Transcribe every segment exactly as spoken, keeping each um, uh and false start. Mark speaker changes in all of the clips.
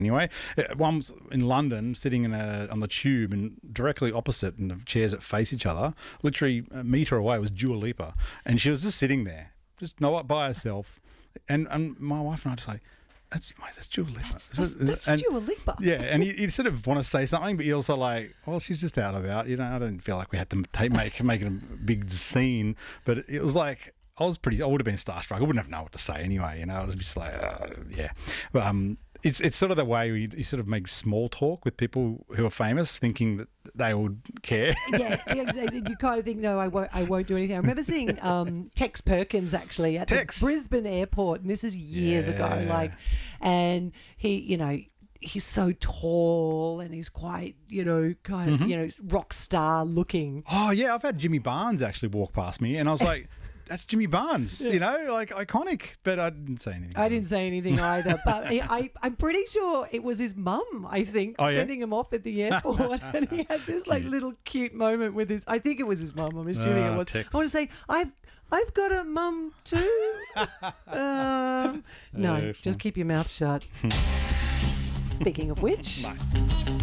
Speaker 1: Anyway, one was in London, sitting in a on the tube, and directly opposite, in the chairs that face each other, literally a metre away, was Dua Lipa, and she was just sitting there, just not by herself, and and my wife and I just like, that's mate, that's Dua Lipa.
Speaker 2: That's, that's, that's
Speaker 1: and,
Speaker 2: Dua Lipa.
Speaker 1: Yeah, and you, you sort of want to say something, but you also like, well, she's just out and about. You know, I don't feel like we had to take, make make it a big scene, but it was like. I was pretty. I would have been starstruck. I wouldn't have known what to say anyway. You know, I was just like, uh, yeah. But um, it's it's sort of the way you, you sort of make small talk with people who are famous, thinking that they would care.
Speaker 2: Yeah, exactly. You kind of think, no, I won't. I won't do anything. I remember seeing um, Tex Perkins actually at
Speaker 1: Tex.
Speaker 2: the Brisbane airport, and this is years
Speaker 1: Yeah.
Speaker 2: ago. Like, and he, you know. He's so tall and he's quite, you know, kind of,
Speaker 1: Mm-hmm.
Speaker 2: you know, rock star looking.
Speaker 1: Oh yeah, I've had Jimmy Barnes actually walk past me, and I was like, "That's Jimmy Barnes," you know, like iconic. But I didn't say anything.
Speaker 2: I didn't say anything either, but I, I, I'm pretty sure it was his mum, I think,
Speaker 1: Oh, yeah?
Speaker 2: sending him off at the airport. And he had this like little cute moment with his, I think it was his mum, I'm assuming
Speaker 1: Ah,
Speaker 2: it was.
Speaker 1: Tex.
Speaker 2: I want to say, I've I've got a mum too. um, no,
Speaker 1: Yeah,
Speaker 2: just keep your mouth shut. Speaking of which,
Speaker 1: Nice.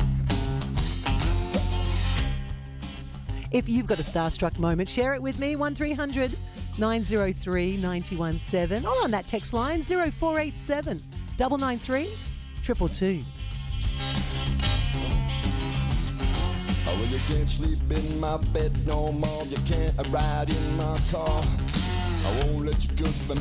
Speaker 2: if you've got a starstruck moment, share it with me, one three hundred nine oh three nine one seven, or on that text line, zero four eight seven nine nine three two two two.
Speaker 3: Oh, well, you can't sleep in my bed no more. You can't ride in my car. I won't let you go for